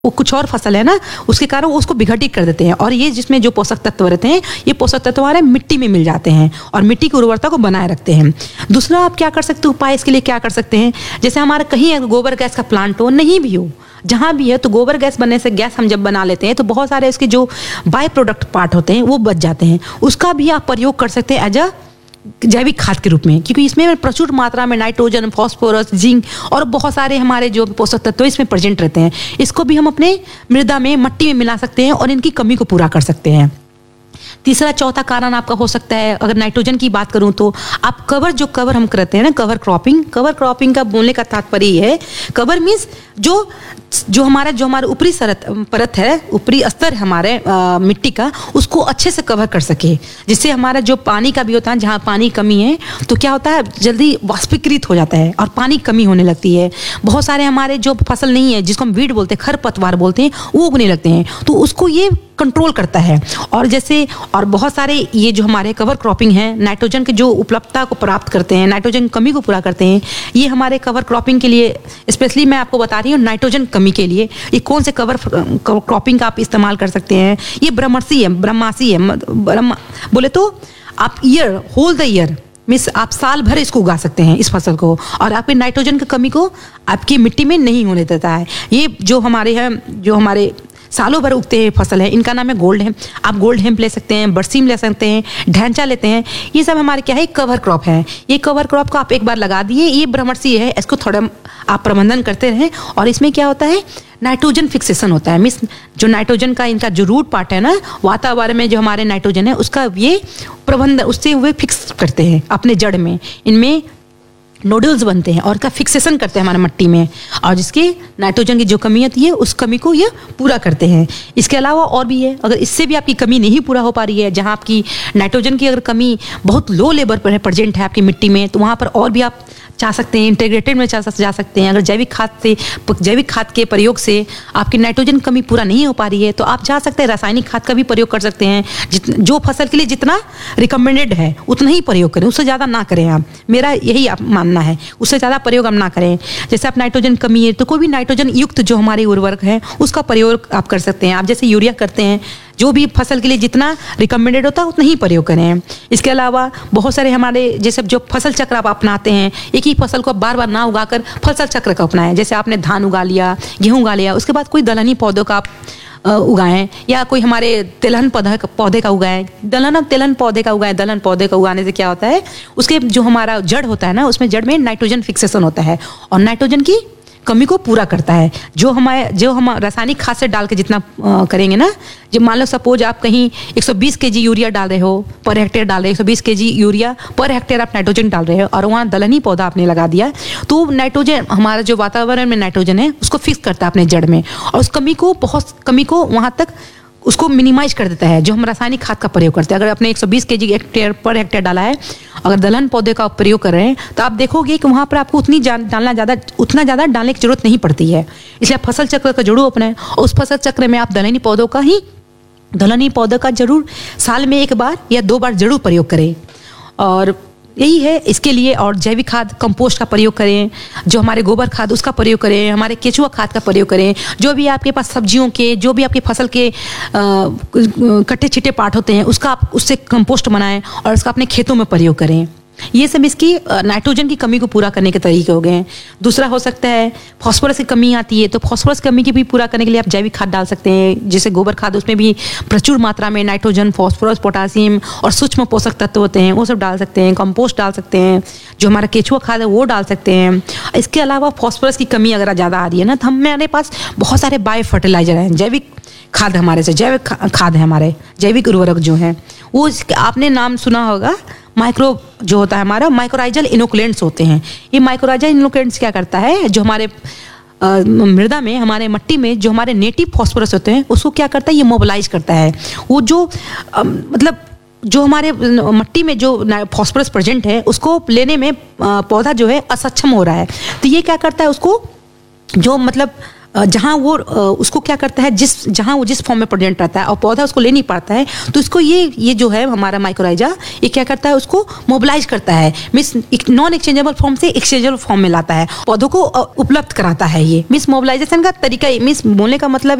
वो कुछ और फसल है ना, उसके कारण वो उसको विघटित कर देते हैं, और ये जिसमें जो पोषक तत्व रहते हैं, ये पोषक तत्व हमारे मिट्टी में मिल जाते हैं और मिट्टी की उर्वरता को बनाए रखते हैं। दूसरा आप क्या कर सकते हो, उपाय इसके लिए क्या कर सकते हैं, जैसे हमारे कहीं गोबर गैस का प्लांट हो, नहीं भी हो, जहाँ भी है, तो गोबर गैस बनने से गैस हम जब बना लेते हैं तो बहुत सारे उसके जो बाय प्रोडक्ट पार्ट होते हैं वो बच जाते हैं, उसका भी आप प्रयोग कर सकते हैं एज अ जैविक खाद के रूप में, क्योंकि इसमें प्रचुर मात्रा में नाइट्रोजन, फास्फोरस, जिंक और बहुत सारे हमारे जो पोषक तत्व इसमें प्रेजेंट रहते हैं। इसको भी हम अपने मृदा में, मट्टी में मिला सकते हैं और इनकी कमी को पूरा कर सकते हैं। तीसरा चौथा कारण आपका हो सकता है, अगर नाइट्रोजन की बात करूं तो आप कवर हम करते हैं ना, कवर क्रॉपिंग का बोलने का तात्पर्य ये है, कवर मीन्स जो हमारे ऊपरी परत है, ऊपरी स्तर हमारे मिट्टी का, उसको अच्छे से कवर कर सके, जिससे हमारा जो पानी का भी होता है, जहाँ पानी कमी है तो क्या होता है, जल्दी वाष्पीकृत हो जाता है और पानी कमी होने लगती है। बहुत सारे हमारे जो फसल नहीं है, जिसको हम वीड बोलते हैं, खरपतवार बोलते हैं, वो उगने लगते हैं, तो उसको ये कंट्रोल करता है। और बहुत सारे ये जो हमारे कवर क्रॉपिंग है, नाइट्रोजन के जो उपलब्धता को प्राप्त करते हैं, नाइट्रोजन की कमी को पूरा करते हैं, ये हमारे कवर क्रॉपिंग के लिए, स्पेशली मैं आपको बता रही हूँ नाइट्रोजन कमी के लिए ये कौन से कवर क्रॉपिंग का आप इस्तेमाल कर सकते हैं। ये ब्रह्मासी है, बोले तो आप होल द ईयर मीन्स आप साल भर इसको उगा सकते हैं, इस फसल को, और आपके नाइट्रोजन की कमी को आपकी मिट्टी में नहीं होने देता है। ये जो हमारे सालों भर उगते हैं फसल है, इनका नाम है गोल्ड हेम्प। आप गोल्ड हेम्प ले सकते हैं, बरसीम ले सकते हैं, ढैंचा लेते हैं, ये सब हमारे क्या है, कवर क्रॉप है। ये कवर क्रॉप को आप एक बार लगा दिए, ये ब्रह्मर्षि है, इसको थोड़ा आप प्रबंधन करते रहें, और इसमें क्या होता है, नाइट्रोजन फिक्सेशन होता है, मीन्स जो नाइट्रोजन का इनका जो रूट पार्ट है ना, वातावरण में जो हमारे नाइट्रोजन है उसका ये प्रबंधन, उससे वे फिक्स करते हैं अपने जड़ में, इनमें नोडल्स बनते हैं और का फिक्सेशन करते हैं हमारे मट्टी में, और जिसकी नाइट्रोजन की जो कमी होती है उस कमी को ये पूरा करते हैं। इसके अलावा और भी है, अगर इससे भी आपकी कमी नहीं पूरा हो पा रही है, जहाँ आपकी नाइट्रोजन की अगर कमी बहुत लो लेवल पर है, प्रेजेंट है आपकी मिट्टी में, तो वहाँ पर और भी आप चाह सकते हैं, इंटीग्रेटेड में जा सकते हैं। अगर जैविक खाद के प्रयोग से आपकी नाइट्रोजन कमी पूरा नहीं हो पा रही है, तो आप चाह सकते हैं रासायनिक खाद का भी प्रयोग कर सकते हैं। जो फसल के लिए जितना रिकमेंडेड है उतना ही प्रयोग करें, उससे ज़्यादा ना करें आप, मेरा यही आप मानना है, उससे ज़्यादा प्रयोग हम ना करें। जैसे आप नाइट्रोजन कमी है तो कोई भी नाइट्रोजन युक्त जो हमारी उर्वरक है उसका प्रयोग आप कर सकते हैं। आप जैसे यूरिया करते हैं, जो भी फसल के लिए जितना रिकमेंडेड होता है उतना ही प्रयोग करें। इसके अलावा बहुत सारे हमारे जैसे जो फसल चक्र आप अपनाते हैं, एक ही फसल को बार बार ना उगाकर फसल चक्र का अपनाएं। जैसे आपने धान उगा लिया, गेहूँ उगा लिया, उसके बाद कोई दलहनी पौधों का आप उगाएं, या कोई हमारे तिलहन पौधे का उगाएं, तिलहन पौधे का उगाएं। दलहन पौधे का उगाने से क्या होता है, उसके जो हमारा जड़ होता है ना, उसमें जड़ में नाइट्रोजन फिक्सेशन होता है और नाइट्रोजन की कमी को पूरा करता है। जो हम रासायनिक खाद से डाल के जितना करेंगे ना, जब मान लो सपोज आप कहीं 120 केजी यूरिया डाल रहे हो पर हेक्टेयर, डाल रहे हो 120 केजी यूरिया पर हेक्टेयर आप नाइट्रोजन डाल रहे हो, और वहाँ दलहनी पौधा आपने लगा दिया, तो नाइट्रोजन हमारा जो वातावरण में नाइट्रोजन है उसको फिक्स करता है अपने जड़ में, और उस कमी को वहाँ तक उसको मिनिमाइज कर देता है। जो हम रासायनिक खाद का प्रयोग करते हैं, अगर आपने 120 केजी पर हेक्टेयर डाला है, अगर दलहन पौधे का प्रयोग कर रहे हैं, तो आप देखोगे कि वहाँ पर आपको उतना ज़्यादा डालने की जरूरत नहीं पड़ती है। इसलिए आप फसल चक्र का जरूर अपनाएं, और उस फसल चक्र में आप दलहनी पौधों का जरूर साल में 1 बार या 2 बार जरूर प्रयोग करें। और यही है इसके लिए। और जैविक खाद, कंपोस्ट का प्रयोग करें, जो हमारे गोबर खाद उसका प्रयोग करें, हमारे केचुआ खाद का प्रयोग करें। जो भी आपके पास सब्जियों के, जो भी आपकी फसल के कट्टे छिट्टे पार्ट होते हैं, उससे कंपोस्ट बनाएं और उसका अपने खेतों में प्रयोग करें। ये सब इसकी नाइट्रोजन की कमी को पूरा करने के तरीके हो गए हैं। दूसरा हो सकता है फास्फोरस की कमी आती है, तो फास्फोरस की कमी की भी पूरा करने के लिए आप जैविक खाद डाल सकते हैं, जैसे गोबर खाद, उसमें भी प्रचुर मात्रा में नाइट्रोजन, फास्फोरस, पोटासियम और सूक्ष्म पोषक तत्व होते हैं, वो सब डाल सकते हैं। कंपोस्ट डाल सकते हैं, जो हमारा केचुआ खाद है वो डाल सकते हैं। इसके अलावा फास्फोरस की कमी अगर ज़्यादा आ रही है ना, तो हमारे पास बहुत सारे बायो फर्टिलाइजर हैं, जैविक खाद है हमारे जैविक उर्वरक जो हैं, वो आपने नाम सुना होगा, जो होता है हमारा माइक्रोराइजल इनोकुलेंट्स होते हैं। ये माइक्रोराइजल इनोकुलेंट्स क्या करता है, जो हमारे मृदा में, हमारे मट्टी में जो हमारे नेटिव फास्फोरस होते हैं उसको क्या करता है, ये मोबिलाइज करता है। वो जो जो हमारे मट्टी में जो फास्फोरस प्रेजेंट है उसको लेने में पौधा जो है असक्षम हो रहा है, तो ये क्या करता है, उसको जो जहाँ वो उसको क्या करता है, जहाँ वो जिस फॉर्म में प्रेजेंट रहता है और पौधा उसको ले नहीं पाता है, तो इसको ये जो है हमारा माइक्रोराइजा, ये क्या करता है, उसको मोबिलाइज करता है, मीन्स नॉन एक्सचेंजेबल फॉर्म से एक्सचेंजेबल फॉर्म में लाता है, पौधों को उपलब्ध कराता है। ये मीन्स मोबिलाइजेशन का तरीका, मीन्स बोलने का मतलब